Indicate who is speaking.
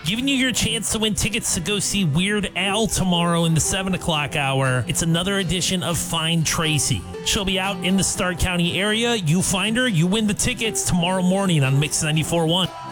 Speaker 1: giving you your chance to win tickets to go see Weird Al tomorrow in the 7 o'clock hour. It's another edition of Find Tracy. She'll be out in the Stark County area. You find her, you win the tickets tomorrow morning on Mix 94.1.